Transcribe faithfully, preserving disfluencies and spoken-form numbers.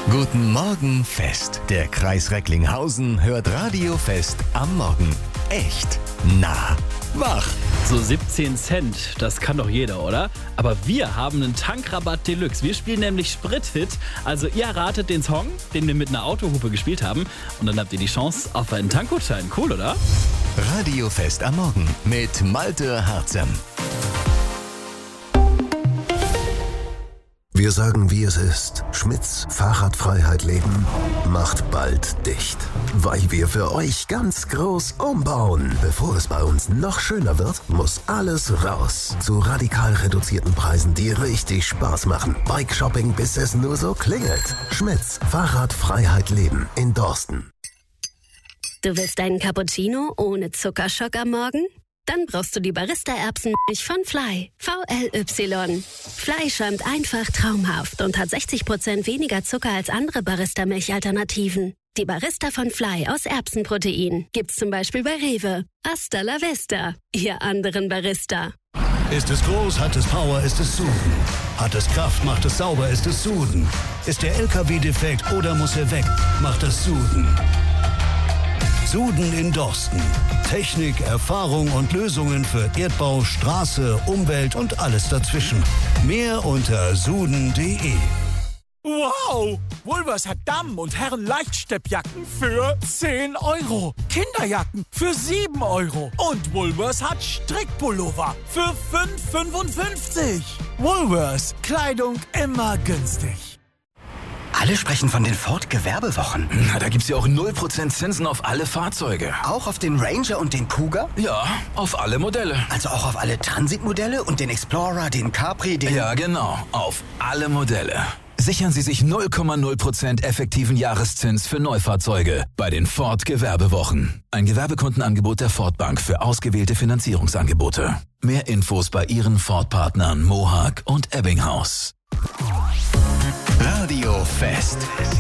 Guten Morgen Fest. Der Kreis Recklinghausen hört Radio Fest am Morgen. Echt nah, wach. So siebzehn Cent, das kann doch jeder, oder? Aber wir haben einen Tankrabatt Deluxe. Wir spielen nämlich Sprithit. Also ihr ratet den Song, den wir mit einer Autohupe gespielt haben. Und dann habt ihr die Chance auf einen Tankgutschein. Cool, oder? Radio Fest am Morgen mit Malte Harzem. Wir sagen, wie es ist. Schmitz Fahrradfreiheit Leben macht bald dicht. Weil wir für euch ganz groß umbauen. Bevor es bei uns noch schöner wird, muss alles raus. Zu radikal reduzierten Preisen, die richtig Spaß machen. Bike-Shopping, bis es nur so klingelt. Schmitz Fahrradfreiheit Leben in Dorsten. Du willst einen Cappuccino ohne Zuckerschock am Morgen? Dann brauchst du die Barista-Erbsenmilch von Fly. V L Y. Fly schäumt einfach traumhaft und hat sechzig Prozent weniger Zucker als andere Barista-Milch-Alternativen. Die Barista von Fly aus Erbsenprotein gibt's zum Beispiel bei Rewe. Hasta la Vista, ihr anderen Barista. Ist es groß, hat es Power, ist es Suden. Hat es Kraft, macht es sauber, ist es Suden. Ist der L K W defekt oder muss er weg, macht es Suden. Suden in Dorsten. Technik, Erfahrung und Lösungen für Erdbau, Straße, Umwelt und alles dazwischen. Mehr unter suden punkt de. Wow! Woolworths hat Damen- und Herren-Leichtsteppjacken für zehn Euro. Kinderjacken für sieben Euro. Und Woolworths hat Strickpullover für fünf fünfundfünfzig. Woolworths. Kleidung immer günstig. Alle sprechen von den Ford-Gewerbewochen. Na, da gibt's ja auch null Prozent Zinsen auf alle Fahrzeuge. Auch auf den Ranger und den Cougar? Ja, auf alle Modelle. Also auch auf alle Transit-Modelle und den Explorer, den Capri, den... Ja, genau. Auf alle Modelle. Sichern Sie sich null Komma null Prozent effektiven Jahreszins für Neufahrzeuge bei den Ford-Gewerbewochen. Ein Gewerbekundenangebot der Ford Bank für ausgewählte Finanzierungsangebote. Mehr Infos bei Ihren Ford-Partnern Mohawk und Ebbinghaus. Radio Fest.